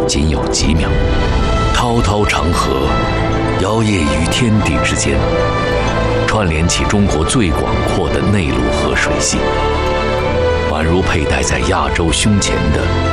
仅有几秒。滔滔长河摇曳于天地之间，串联起中国最广阔的内陆河水系，宛如佩戴在亚洲胸前的